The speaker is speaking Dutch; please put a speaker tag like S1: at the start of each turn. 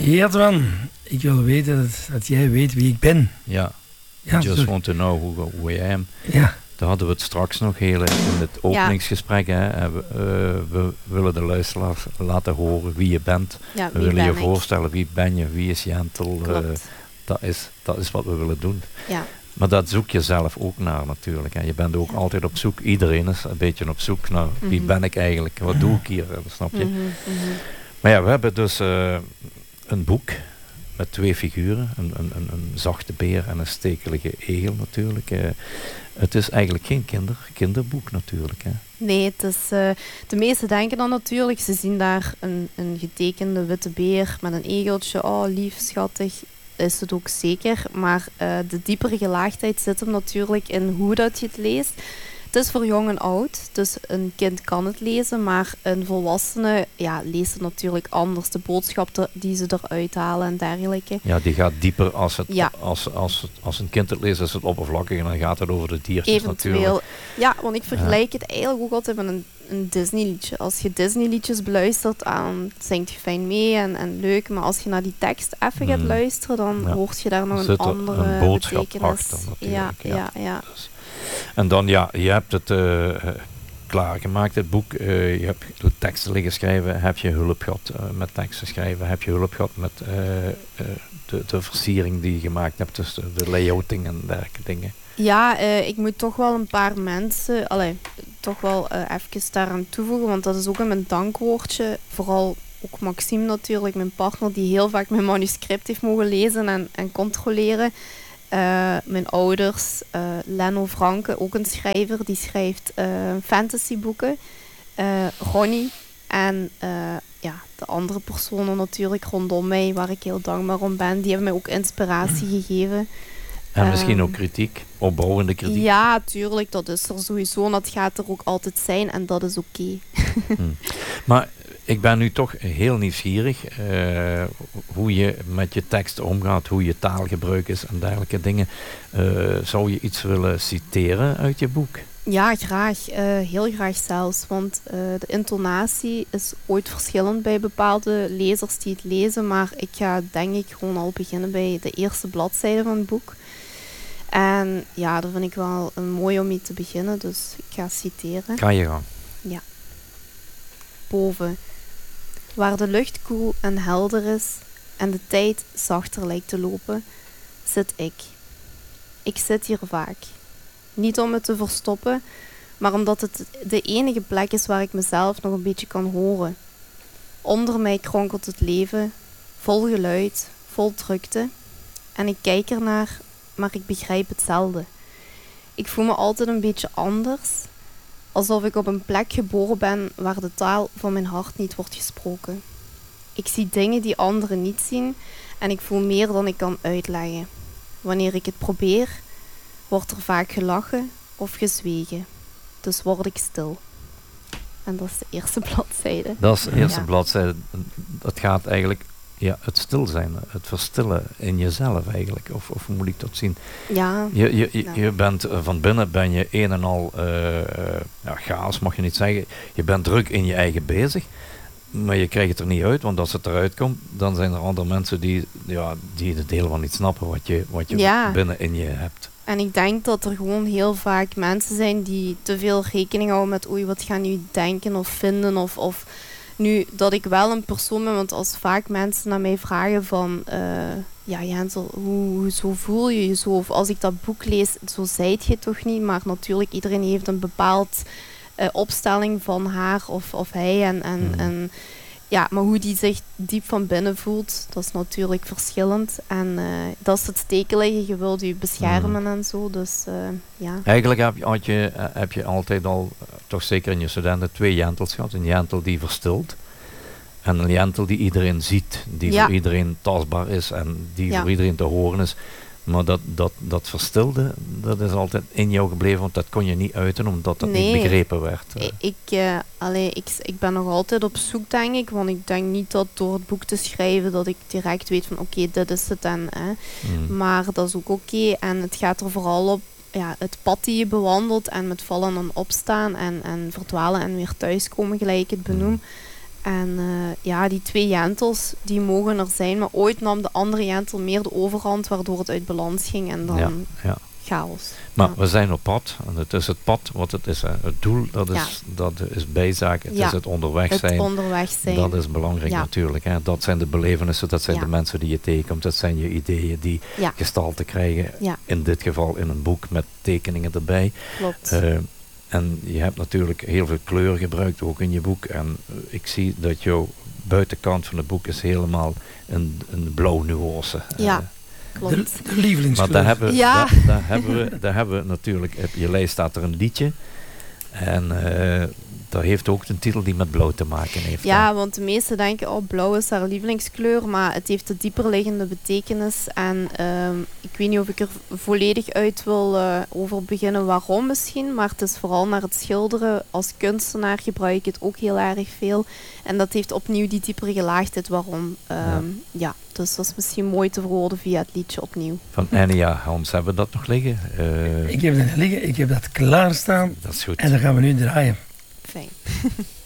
S1: Geertman, ik wil weten dat jij weet wie ik ben.
S2: Ja,
S1: Ja,
S2: just want to know who I am.
S1: Ja.
S2: Daar hadden we het straks nog heel in het openingsgesprek. Hè. We willen de luisteraars laten horen wie je bent.
S3: Ja,
S2: We willen je voorstellen wie ben je, wie is Jentel. Dat is wat we willen doen.
S3: Ja.
S2: Maar dat zoek je zelf ook naar natuurlijk. Hè. Je bent ook altijd op zoek, iedereen is een beetje op zoek naar wie ben ik eigenlijk, wat doe ik hier, snap je? Maar ja, we hebben dus een boek met 2 figuren, een zachte beer en een stekelige egel natuurlijk. Het is eigenlijk geen kinderboek natuurlijk. Hè.
S3: Nee, het is, de meesten denken dan natuurlijk, ze zien daar een getekende witte beer met een egeltje, oh lief, schattig. Is het ook zeker, maar de diepere gelaagdheid zit hem natuurlijk in hoe dat je het leest. Het is voor jong en oud, dus een kind kan het lezen, maar een volwassene leest het natuurlijk anders. De boodschap die ze eruit halen en dergelijke.
S2: Ja, die gaat dieper als een kind het leest, is het oppervlakkig en dan gaat het over de diertjes
S3: eventueel.
S2: Natuurlijk.
S3: Ja, want ik vergelijk het eigenlijk ook altijd met een Disney-liedje. Als je Disney-liedjes beluistert, dan zingt je fijn mee en leuk, maar als je naar die tekst even gaat luisteren, dan hoort je daar nog een andere
S2: boodschap
S3: betekenis.
S2: achter natuurlijk.
S3: Ja.
S2: Dus. En dan je hebt het klaargemaakt, het boek. Je hebt teksten liggen schrijven. Heb je hulp gehad met teksten schrijven? Heb je hulp gehad met de versiering die je gemaakt hebt? Dus de layouting en dergelijke dingen.
S3: Ja, ik moet toch wel een paar mensen even daaraan toevoegen, want dat is ook in mijn dankwoordje. Vooral ook Maxime natuurlijk, mijn partner, die heel vaak mijn manuscript heeft mogen lezen en controleren. Mijn ouders, Leno Franke, ook een schrijver, die schrijft fantasyboeken. Ronnie en de andere personen natuurlijk rondom mij, waar ik heel dankbaar om ben, die hebben mij ook inspiratie gegeven.
S2: En misschien ook kritiek, opbouwende kritiek.
S3: Ja, tuurlijk, dat is er sowieso en dat gaat er ook altijd zijn en dat is oké.
S2: Maar ik ben nu toch heel nieuwsgierig hoe je met je tekst omgaat, hoe je taalgebruik is en dergelijke dingen. Zou je iets willen citeren uit je boek?
S3: Ja, graag. Heel graag zelfs. Want de intonatie is ooit verschillend bij bepaalde lezers die het lezen. Maar ik ga denk ik gewoon al beginnen bij de eerste bladzijde van het boek. En ja, dat vind ik wel mooi om mee te beginnen. Dus ik ga citeren.
S2: Ga je gang.
S3: Ja. Boven. Waar de lucht koel en helder is en de tijd zachter lijkt te lopen, zit ik. Ik zit hier vaak. Niet om het te verstoppen, maar omdat het de enige plek is waar ik mezelf nog een beetje kan horen. Onder mij kronkelt het leven, vol geluid, vol drukte. En ik kijk ernaar, maar ik begrijp het zelden. Ik voel me altijd een beetje anders, alsof ik op een plek geboren ben waar de taal van mijn hart niet wordt gesproken. Ik zie dingen die anderen niet zien en ik voel meer dan ik kan uitleggen. Wanneer ik het probeer, wordt er vaak gelachen of gezwegen. Dus word ik stil. En dat is de eerste bladzijde.
S2: Dat is de eerste bladzijde. Dat gaat eigenlijk het stil zijn, het verstillen in jezelf eigenlijk. Of hoe moet ik dat zien?
S3: Ja.
S2: Je bent van binnen ben je een en al chaos mag je niet zeggen. Je bent druk in je eigen bezig. Maar je krijgt het er niet uit, want als het eruit komt, dan zijn er andere mensen die het helemaal niet snappen wat je binnen in je hebt.
S3: En ik denk dat er gewoon heel vaak mensen zijn die te veel rekening houden met oei, wat gaan jullie denken of vinden of nu dat ik wel een persoon ben, want als vaak mensen naar mij vragen van Jentel, zo voel je je zo? Of als ik dat boek lees, zo zijt je toch niet, maar natuurlijk iedereen heeft een bepaald opstelling van haar of hij en maar hoe die zich diep van binnen voelt, dat is natuurlijk verschillend. En dat is het stekelige, je wilt je beschermen en zo. Dus,
S2: Eigenlijk heb je altijd al, toch zeker in je studenten, 2 Jentels gehad. Een Jentel die verstilt. En een Jentel die iedereen ziet. Die voor iedereen tastbaar is en die voor iedereen te horen is. Maar dat verstilde, dat is altijd in jou gebleven, want dat kon je niet uiten, omdat dat niet begrepen werd.
S3: Ik ben nog altijd op zoek, denk ik, want ik denk niet dat door het boek te schrijven dat ik direct weet van oké, dit is het en maar dat is ook oké. En het gaat er vooral op het pad die je bewandelt en met vallen en opstaan en verdwalen en weer thuiskomen, gelijk ik het benoem. En die 2 jentels, die mogen er zijn. Maar ooit nam de andere jentel meer de overhand, waardoor het uit balans ging. En dan chaos.
S2: Maar we zijn op pad. En het is het pad wat het is. Hè. Het doel, dat is bijzaak. Het is het onderweg zijn. Dat is belangrijk natuurlijk. Hè. Dat zijn de belevenissen. Dat zijn de mensen die je tegenkomt. Dat zijn je ideeën die gestalte krijgen. Ja. In dit geval in een boek met tekeningen erbij.
S3: Klopt.
S2: En je hebt natuurlijk heel veel kleur gebruikt, ook in je boek. En ik zie dat jouw buitenkant van het boek is helemaal een blauw nuance.
S3: Ja, klopt.
S1: De lievelingskleur.
S2: Maar daar hebben we natuurlijk, op je lijst staat er een liedje. En dat heeft ook een titel die met blauw te maken heeft.
S3: Ja, want de meesten denken, blauw is haar lievelingskleur, maar het heeft een dieperliggende betekenis. En ik weet niet of ik er volledig uit wil over beginnen waarom misschien, maar het is vooral naar het schilderen. Als kunstenaar gebruik ik het ook heel erg veel. En dat heeft opnieuw die diepere gelaagdheid waarom. Dus dat is misschien mooi te verwoorden via het liedje opnieuw.
S2: Van Enya Hans, hebben we dat nog liggen?
S1: Ik heb dat liggen, ik heb dat klaarstaan.
S2: Dat is goed.
S1: En dan gaan we nu draaien.
S3: Fijn.